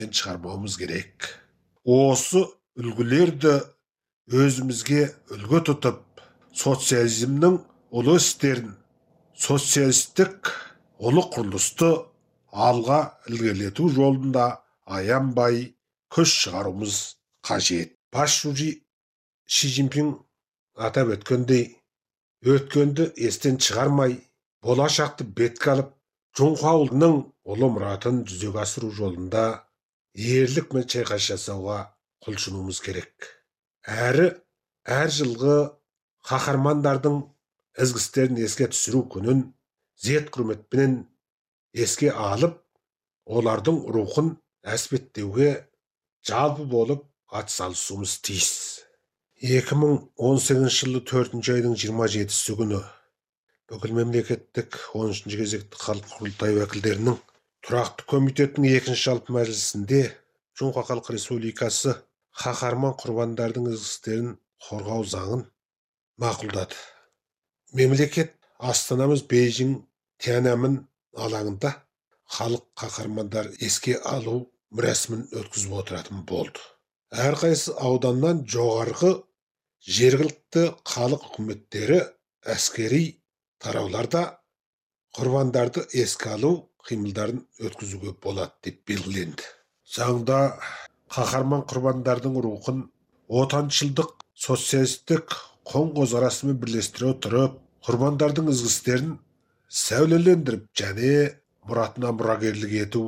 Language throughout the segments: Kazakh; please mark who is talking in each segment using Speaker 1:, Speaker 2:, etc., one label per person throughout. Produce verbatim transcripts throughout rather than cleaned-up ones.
Speaker 1: шығармауымыз керек. Осы үлгілерді өзімізге үлгі тұтып, социализмнің ұлы істерін, социалистік ұлы құрылысты алға ілгерілету жолында аянбай күш шығаруымыз қажет. Басшысы Ши Цзиньпин атап өткендей, өткенді естен шығармай, болашақты бетке алып, жоңғар ұлтының ұлы мұратын жүзеге асыру жолында ерлік мен шайқас жасауға құлшынуымыз керек. Әрі әр жылғы қаһармандардың ізгі істерін еске түсіру күнін зет құрметпенен еске алып, олардың рухын әспеттеуге жалпы болып атсалысуымыз тиіс. екі мың он сегізінші жылы төртінші айдың жиырма жетісі күні бүкіл мемлекеттік он үшінші кезекті халық құрылтайы уәкілдерінің тұрақты комитетінің екінші жалпы мәжілісінде Жоңғар Халық Республикасы қаһарман құрбандардың ізгі істерін қорғау заңын мақұлдады. Мемлекет астанамыз Бейжің Тяньаньмэнь алаңында халық қаһармандар еске алу рәсімін өткізіп отыратын болды. Әрқайсы ауданнан жоғарғы жергілікті халық үкіметтері әскери тарауларда құрбандарды еске алу қимылдарын өткізуге болады деп белгіленді. Заңда қаһарман құрбандардың рухын отаншылдық социалистік қоң қозғалысымен бірлестіре отырып, құрбандардың ізгі істерін сәулелендіріп және мұратына мұрагерлік ету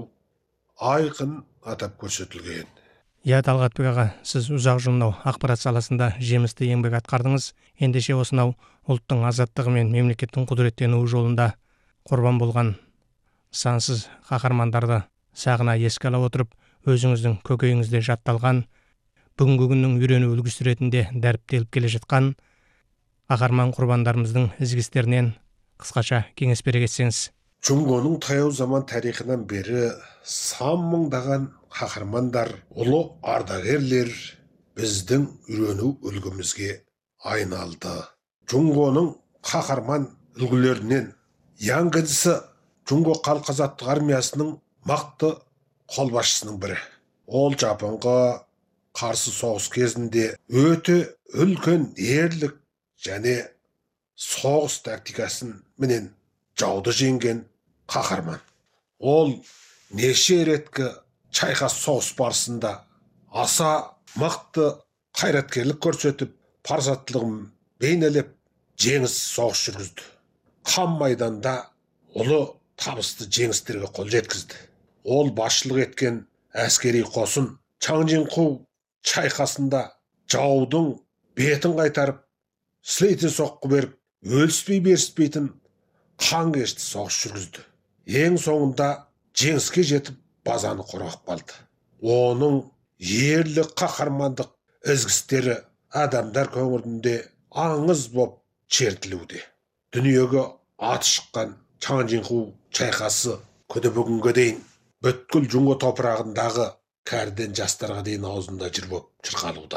Speaker 1: айқын атап көрсетілген.
Speaker 2: Иә, Талғатбек аға, сіз ұзақ жыл мынау ақпарат саласында жемісті еңбек атқардыңыз. Ендеше осынау ұлттың азаттығы мен мемлекеттің құдыреттенуі жолында құрбан болған сансыз қаһармандарды сағына еске ала отырып, өзіңіздің көкейіңізде жатталған, бүгінгі күннің үйрену үлгісі ретінде дәріптеліп келе жатқан қаһарман құрбандарымыздың ізгі істерінен қысқаша кеңес бере кетсеңіз.
Speaker 1: Жоңғоның таяу заман тарихынан бері сан мыңдаған қаһармандар, ұлы ардагерлер біздің үйрену үлгімізге айналды. Жоңғоның қаһарман үлгілерінен яңғыдысы Жоңғо халық азаттық армиясының мықты қолбасшысының бірі. Ол Жапонға қарсы соғыс кезінде өте үлкен ерлік және соғыс тактикасын менен жауды жеңген қаһарман. Ол неше реткі шайқас соғыс барысында аса мықты қайраткерлік көрсетіп, парасаттылығын бейнелеп, жеңіс соғыс жүргізді. Қан майданда ұлы табысты жеңістерге қол жеткізді. Ол басшылық еткен әскери қосын Чаңжинху шайқасында жаудың бетін қайтарып, сілейтін соққы беріп, өліспей беріспейтін қан кешті соғыс жүргізді. Ең соңында жеңіске жетіп, базаны қорғап қалды. Оның ерлік қаһармандық ізгі істері адамдар көңілінде аңыз боп шертілуде. Дүниеге аты шыққан Чаңжинху шайқасы күні бүгінге дейін бүткіл Жоңғо топырағындағы кәріден жастарға дейін аузында жыр боп шырқалуда.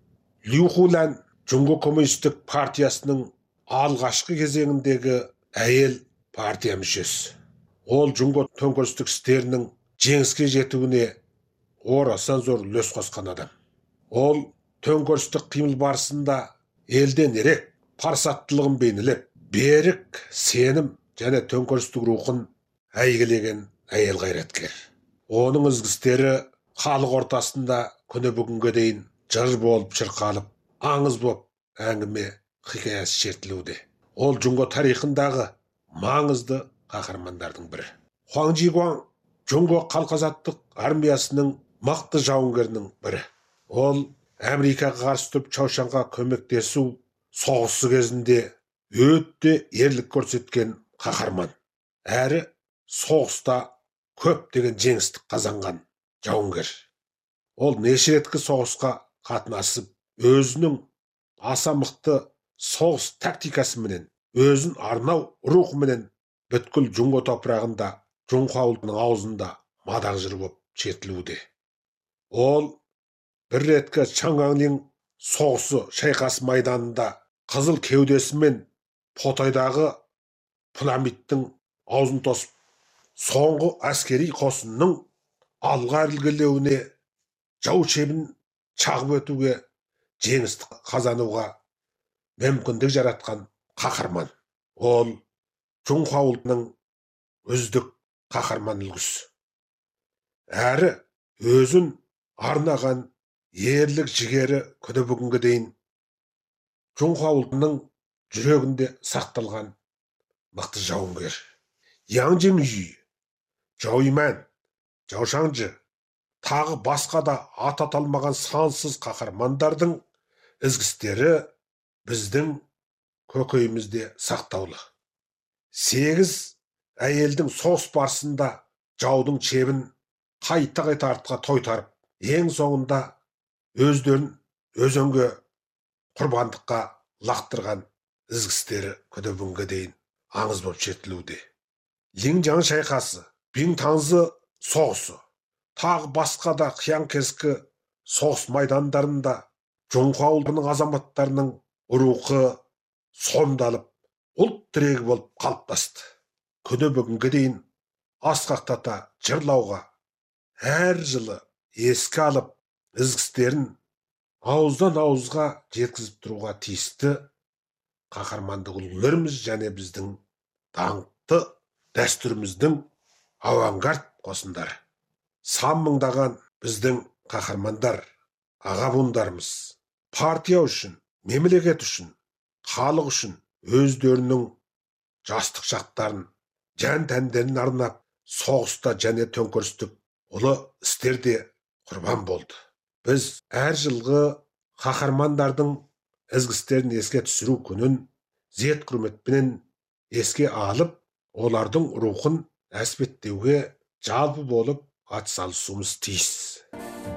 Speaker 1: Лю Хулан Жоңғо коммунистік партиясының алғашқы кезеңіндегі әйел партия мүшесі. Ол Жоңғо төңкерістік істерінің жеңіске жетуіне орасан зор үлес қосқан адам. Ол төңкерістік қимыл барысында елден ерек парасаттылығын бейнелеп, берік сенім және төңкерістік рухын әйгілеген әйел қайраткер. Оның ізгі істері халық ортасында күні бүгінге дейін жыр болып шырқалып, аңыз боп әңгіме хикаясы шертілуде. Ол Жоңғо тарихындағы маңызды қаһармандардың бірі. Хуаң Жигуаң Жоңғо халық азаттық армиясының мықты жауынгерінің бірі. Ол Америкаға қарсы тұрып Чаушанға көмектесу соғысы кезінде өте ерлік көрсеткен қаһарман. Әрі соғыста көптеген жеңістік қазанған жауынгер. Ол неше реткі соғысқа қатынасып, өзінің аса мықты соғыс тактикасы менен, өзін арнау рухы менен бүткіл Жоңғо топырағында, жоңға ұлтының аузында мадақ жыр боп шертілуде. Ол бір реткі Чаңанлин соғысы шайқас майданында қызыл кеудесімен Потайдағы пирамидтің аузын тосып, соңғы әскери қосынның алға ілгілеуіне, жау шебін чағып өтуге, жеңісті қазануға мүмкіндік жаратқан қаһарман. Ол Жоңқа ұлтының үздік қаһарман үлгісі. Әрі өзін арнаған ерлік жігері күні бүгінге дейін Жоңқа ұлтының жүрегінде сақталған мықты жауынгер. Яң Жеңжүй, Жауиман, Жаушаңжы, тағы басқа да ат аталмаған сансыз қаһармандардың ізгістері біздің көкейімізде сақтаулы. Сегіз әйелдің соғыс барысында жаудың шебін қайта-қайта артқа тойтарып, ең соңында өздерін өзенге құрбандыққа лақтырған ізгістері күні бүгінге дейін аңыз болып жетілуде. Линжан шайқасы, Бинтаңзы соғысы, тағы басқа да қиян-кескі соғыс майдандарында Жоңқа ұлтының азаматтарының рухы сомдалып, ұлт тірегі болып қалыптасты. Күні бүгінге дейін асқақтата жырлауға, әр жылы еске алып, ізгістерін ауыздан ауызға жеткізіп тұруға тиісті қаһармандық үлгілеріміз және біздің даңқты дәстүріміздің авангард қосындары. Сан мыңдаған біздің қаһармандар, аға буындарымыз партия үшін, мемлекет үшін, халық үшін өздерінің жастық шақтарын, жан тәндерін арнап, соғыста және төңкерістік ұлы істерде құрбан болды. Біз әр жылғы қаһармандардың ізгістерін еске түсіру күнін зет құрметпенен еске алып, олардың рухын әспеттеуге жалпы болып атсалысуымыз тиіс.